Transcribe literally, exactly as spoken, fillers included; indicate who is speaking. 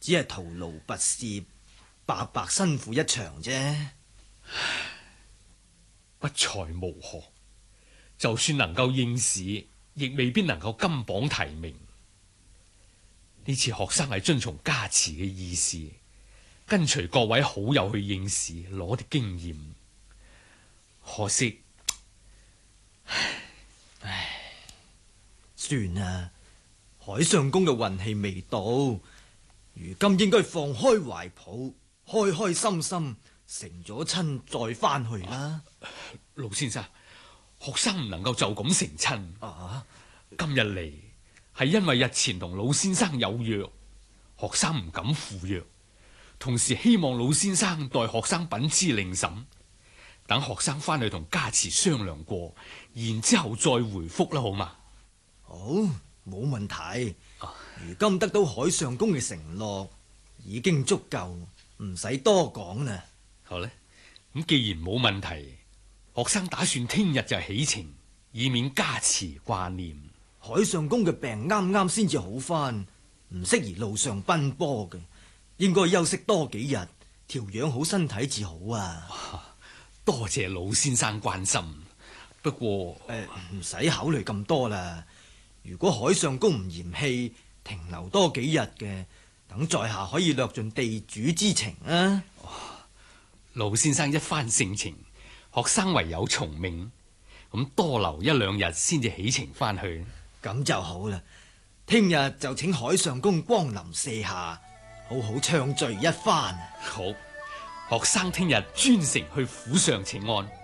Speaker 1: 只係徒勞跋涉，白白辛苦一場啫。
Speaker 2: 不才無學，就算能夠應試，亦未必能夠金榜題名。呢次學生係遵從加持嘅意思，跟隨各位好友去應試，攞啲經驗。可惜，
Speaker 1: 唉，算啦，海相公嘅運氣未到，如今應該放開懷抱，開開心心成咗親再翻去啦。
Speaker 2: 老先生，學生唔能夠就咁成親。
Speaker 1: 啊，
Speaker 2: 今日嚟係因為日前同老先生有約，學生唔敢赴約，同時希望老先生代學生稟知令審，等學生翻去同加持商量過，然之後再回覆啦，好嘛？
Speaker 1: 好，冇問題。如今得到海相公嘅承諾，已經足夠，唔使多講啦。
Speaker 2: 好咧，咁既然冇問題，學生打算聽日就起程，以免加持掛念。
Speaker 1: 海相公嘅病啱啱先至好翻，唔適宜路上奔波嘅，應該休息多幾日，調養好身體至好啊。
Speaker 2: 多謝老先生關心，不過
Speaker 1: 誒，唔使考慮咁多啦。如果海相公唔嫌棄，停留多幾日嘅，等在下可以略盡地主之情啊。
Speaker 2: 老先生一番盛情，學生唯有從命。咁多留一兩日先至起程翻去。
Speaker 1: 咁就好啦。聽日就請海相公光臨舍下，好好暢聚一番。
Speaker 2: 好，學生聽日專程去府上請安。